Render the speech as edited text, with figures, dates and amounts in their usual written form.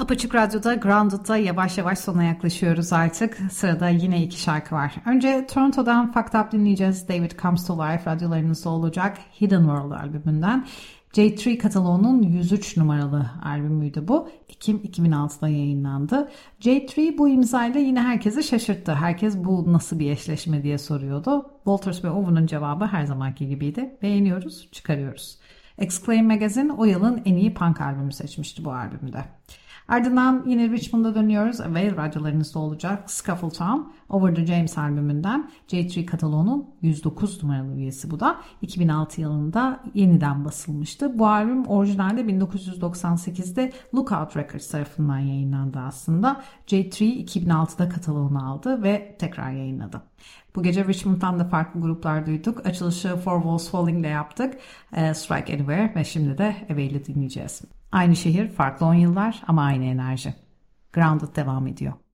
Apaçık Radyo'da Grounded'da yavaş yavaş sona yaklaşıyoruz artık. Sırada yine 2 şarkı var. Önce Toronto'dan Fucked Up dinleyeceğiz. David Comes to Life radyolarınızda olacak. Hidden World albümünden. J3 kataloğunun 103 numaralı albümüydü bu. Ekim 2006'da yayınlandı. J3 bu imzayla yine herkesi şaşırttı. Herkes bu nasıl bir eşleşme diye soruyordu. Walters ve Owen'ın cevabı her zamanki gibiydi. Beğeniyoruz, çıkarıyoruz. Exclaim Magazine o yılın en iyi punk albümü seçmişti bu albümde. Ardından yine Richmond'a dönüyoruz ve radyolarınızda olacak Scuffle Town, Over the James albümünden. J3 kataloğunun 109 numaralı üyesi bu da. 2006 yılında yeniden basılmıştı. Bu albüm orijinalde 1998'de Lookout Records tarafından yayınlandı aslında. J3 2006'da kataloğunu aldı ve tekrar yayınladı. Bu gece Richmond'dan da farklı gruplar duyduk. Açılışı Four Walls Falling ile yaptık. Strike Anywhere ve şimdi de Avail'i dinleyeceğiz. Aynı şehir, farklı 10 yıllar ama aynı enerji. Grounded devam ediyor.